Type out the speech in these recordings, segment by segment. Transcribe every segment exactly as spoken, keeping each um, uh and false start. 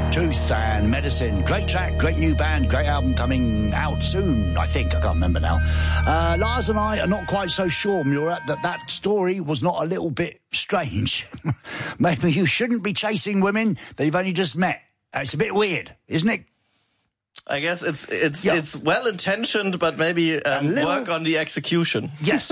Tooth and Medicine. Great track, great new band, great album coming out soon, I think. I can't remember now. Uh, Lars and I are not quite so sure, Murat, that that story was not a little bit strange. Maybe you shouldn't be chasing women that you've only just met. It's a bit weird, isn't it? I guess it's it's yeah. it's well intentioned, but maybe um, little, work on the execution. Yes,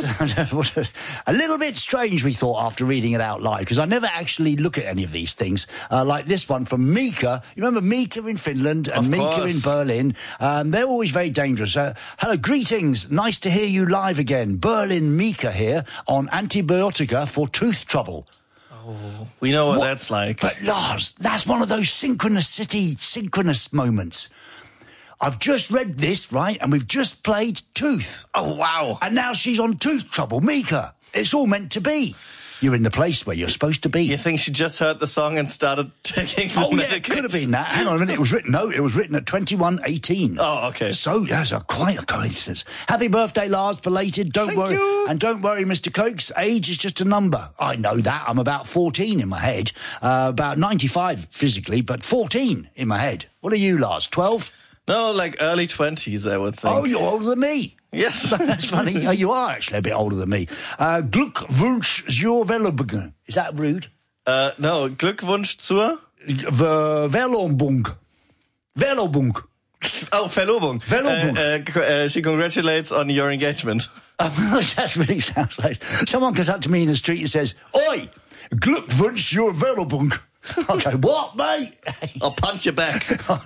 a little bit strange. We thought after reading it out loud, because I never actually look at any of these things. Uh, like this one from Mika. You remember Mika in Finland and of Mika course. in Berlin? Um, they're always very dangerous. Uh, hello, greetings. Nice to hear you live again. Berlin Mika here on Antibiotica for tooth trouble. Oh, we know what, what that's like. But Lars, that's one of those synchronicity, synchronous moments. I've just read this, right, and we've just played Tooth. Oh, wow. And now she's on tooth trouble. Mika, it's all meant to be. You're in the place where you're supposed to be. You think she just heard the song and started taking the oh, medication? Yeah, it could have been that. Hang on a minute. It was written, no, it was written at twenty-one eighteen. Oh, okay. So that's a, quite a coincidence. Happy birthday, Lars, belated. Don't Thank worry. You. And don't worry, Mister Cokes, age is just a number. I know that. I'm about fourteen in my head. Uh, about ninety-five physically, but fourteen in my head. What are you, Lars, twelve? No, like early twenties, I would think. Oh, you're older than me. Yes. That's funny. Oh, you are actually a bit older than me. Uh, Glückwunsch zur Verlobung. Is that rude? Uh, no, Glückwunsch zur? Ver Verlobung. Verlobung. Oh, Verlobung. Verlobung. Uh, uh, uh, she congratulates on your engagement. Oh, that really sounds like... Someone comes up to me in the street and says, Oi, Glückwunsch zur Verlobung. Okay, what, mate? I'll punch you back.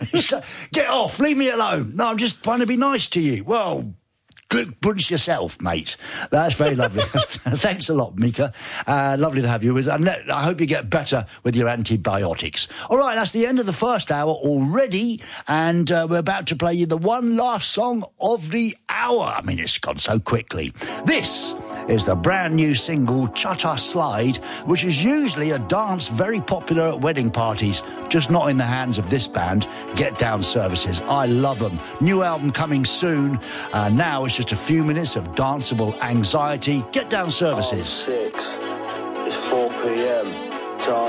Get off, leave me alone. No, I'm just trying to be nice to you. Well, Glückwunsch yourself, mate. That's very lovely. Thanks a lot, Mika. Uh, lovely to have you with us. And I hope you get better with your antibiotics. All right, that's the end of the first hour already. And uh, we're about to play you the one last song of the hour. I mean, it's gone so quickly. This is the brand new single Cha-Cha Slide, which is usually a dance very popular at wedding parties, just not in the hands of this band, Get Down Services. I love them. New album coming soon. Uh, now it's just a few minutes of danceable anxiety. Get Down Services. Six. It's four p.m. Time.